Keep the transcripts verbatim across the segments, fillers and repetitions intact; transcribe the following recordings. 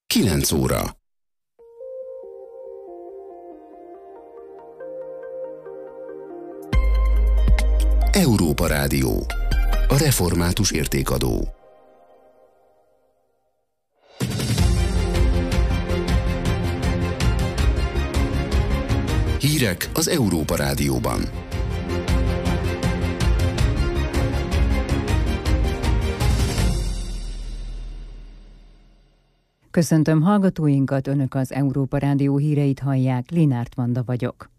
kilenc óra. Európa Rádió. A református értékadó. Hírek az Európa Rádióban. Köszöntöm hallgatóinkat, Önök az Európa Rádió híreit hallják, Linárt Vanda vagyok.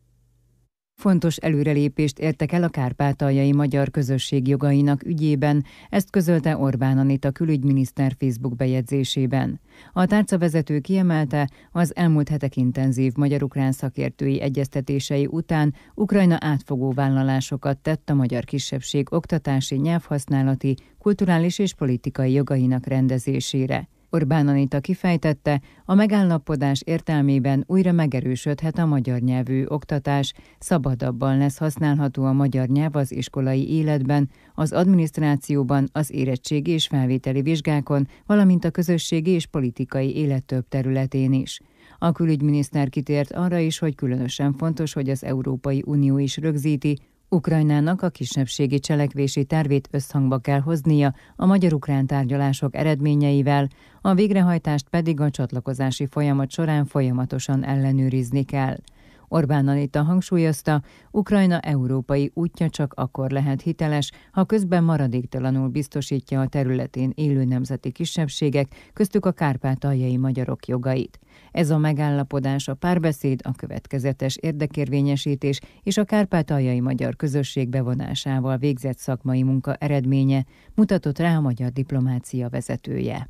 Fontos előrelépést értek el a kárpátaljai magyar közösség jogainak ügyében, ezt közölte Orbán Anita külügyminiszter Facebook bejegyzésében. A tárcavezető kiemelte, az elmúlt hetek intenzív magyar-ukrán szakértői egyeztetései után Ukrajna átfogó vállalásokat tett a magyar kisebbség oktatási, nyelvhasználati, kulturális és politikai jogainak rendezésére. Orbán Anita kifejtette, a megállapodás értelmében újra megerősödhet a magyar nyelvű oktatás, szabadabban lesz használható a magyar nyelv az iskolai életben, az adminisztrációban, az érettségi és felvételi vizsgákon, valamint a közösségi és politikai élet több területén is. A külügyminiszter kitért arra is, hogy különösen fontos, hogy az Európai Unió is rögzíti, Ukrajnának a kisebbségi cselekvési tervét összhangba kell hoznia a magyar-ukrán tárgyalások eredményeivel, a végrehajtást pedig a csatlakozási folyamat során folyamatosan ellenőrizni kell. Orbán Anita hangsúlyozta, Ukrajna európai útja csak akkor lehet hiteles, ha közben maradéktalanul biztosítja a területén élő nemzeti kisebbségek, köztük a kárpátaljai magyarok jogait. Ez a megállapodás a párbeszéd, a következetes érdekérvényesítés és a kárpátaljai magyar közösség bevonásával végzett szakmai munka eredménye, mutatott rá a magyar diplomácia vezetője.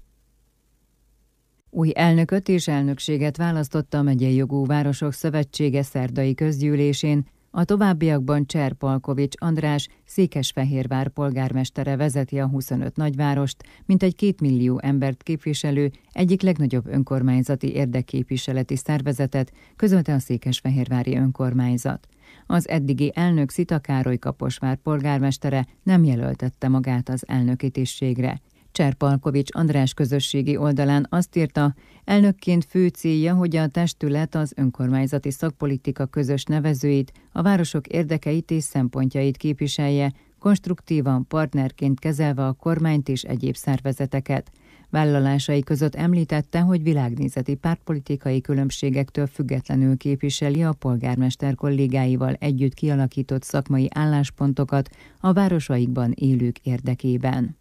Új elnököt és elnökséget választotta a Megyei Jogú Városok Szövetsége szerdai közgyűlésén, a továbbiakban Cser Palkovics András, Székesfehérvár polgármestere vezeti a huszonöt nagyvárost, mintegy két millió embert képviselő, egyik legnagyobb önkormányzati érdekképviseleti szervezetet, közölte a székesfehérvári önkormányzat. Az eddigi elnök Szita Károly Kaposvár polgármestere nem jelöltette magát az elnöki tisztségre. Cser Palkovics András közösségi oldalán azt írta, elnökként fő célja, hogy a testület az önkormányzati szakpolitika közös nevezőit, a városok érdekeit és szempontjait képviselje, konstruktívan partnerként kezelve a kormányt és egyéb szervezeteket. Vállalásai között említette, hogy világnézeti pártpolitikai különbségektől függetlenül képviseli a polgármester kollégáival együtt kialakított szakmai álláspontokat a városaikban élők érdekében.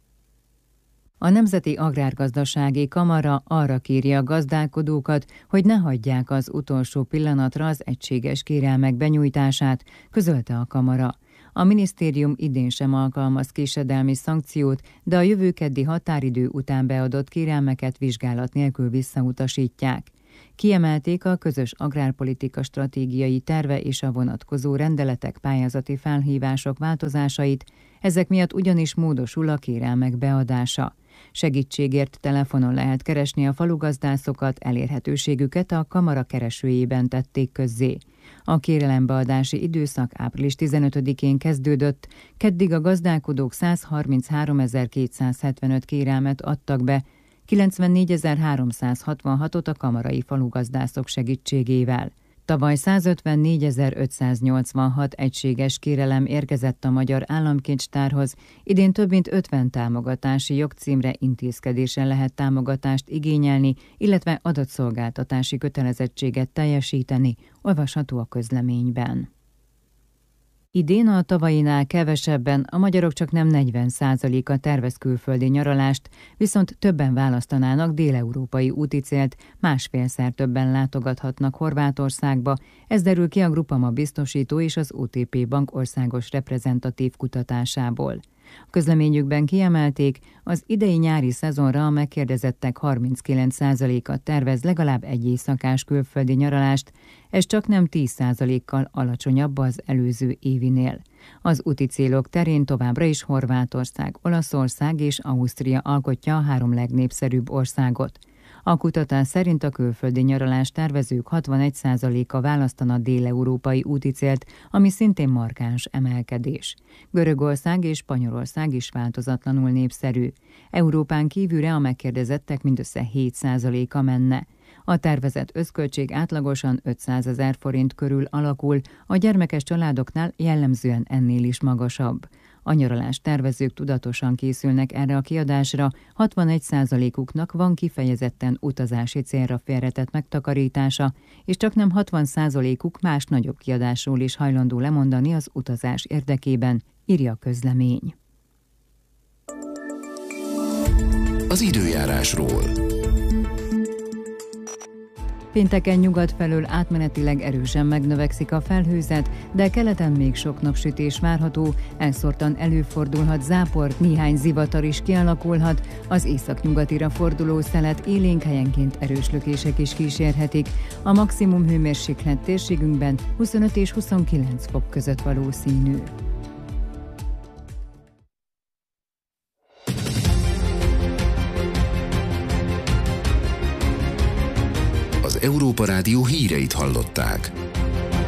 A Nemzeti Agrárgazdasági Kamara arra kéri a gazdálkodókat, hogy ne hagyják az utolsó pillanatra az egységes kérelmek benyújtását, közölte a kamara. A minisztérium idén sem alkalmaz késedelmi szankciót, de a jövő keddi határidő után beadott kérelmeket vizsgálat nélkül visszautasítják. Kiemelték a közös agrárpolitika stratégiai terve és a vonatkozó rendeletek pályázati felhívások változásait, ezek miatt ugyanis módosul a kérelmek beadása. Segítségért telefonon lehet keresni a falugazdászokat, elérhetőségüket a kamara keresőjében tették közzé. A kérelembeadási időszak április tizenötödikén kezdődött, keddig a gazdálkodók százharmincháromezer-kétszázhetvenöt kérelmet adtak be, kilencvennégyezer-háromszázhatvanhatot a kamarai falugazdászok segítségével. Tavaly százötvennégyezer-ötszáznyolcvanhat egységes kérelem érkezett a Magyar Államkincstárhoz, idén több mint ötven támogatási jogcímre intézkedésen lehet támogatást igényelni, illetve adatszolgáltatási kötelezettséget teljesíteni, olvasható a közleményben. Idén a tavainál kevesebben, a magyarok csak nem negyven százaléka tervez külföldi nyaralást, viszont többen választanának dél-európai úticélt, másfélszer többen látogathatnak Horvátországba, ez derül ki a Grupama biztosító és az o té pé Bank országos reprezentatív kutatásából. A közleményükben kiemelték, az idei nyári szezonra a megkérdezettek harminckilenc százaléka tervez legalább egy éjszakás külföldi nyaralást, ez csak nem tíz százalékkal alacsonyabb az előző évinél. Az úti célok terén továbbra is Horvátország, Olaszország és Ausztria alkotja a három legnépszerűbb országot. A A kutatás szerint a külföldi nyaralás tervezők hatvanegy százaléka választana dél-európai úticélt, ami szintén markáns emelkedés. Görögország és Spanyolország is változatlanul népszerű. Európán kívülre a megkérdezettek mindössze hét százaléka menne. A tervezett összköltség átlagosan ötszázezer forint körül alakul, a gyermekes családoknál jellemzően ennél is magasabb. A nyaralás tervezők tudatosan készülnek erre a kiadásra, hatvanegy százalékuknak van kifejezetten utazási célra félretett megtakarítása, és csaknem hatvan százalékuk más nagyobb kiadásról is hajlandó lemondani az utazás érdekében, írja a közlemény. Az időjárásról. Pénteken nyugat felől átmenetileg erősen megnövekszik a felhőzet, de keleten még sok napsütés várható, elszórtan előfordulhat zápor, néhány zivatar is kialakulhat, az északnyugatira forduló szelet élénk helyenként erős lökések is kísérhetik. A maximum hőmérséklet térségünkben huszonöt és huszonkilenc fok között valószínű. Az Európa Rádió híreit hallották.